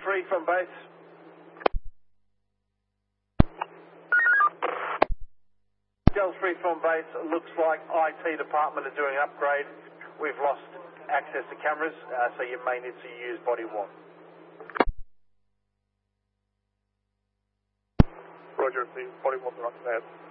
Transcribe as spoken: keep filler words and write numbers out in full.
three from base. Delta three from base. It looks like I T department are doing an upgrade. We've lost access to cameras, uh, so you may need to use body one. Roger, please. Body one, roger that.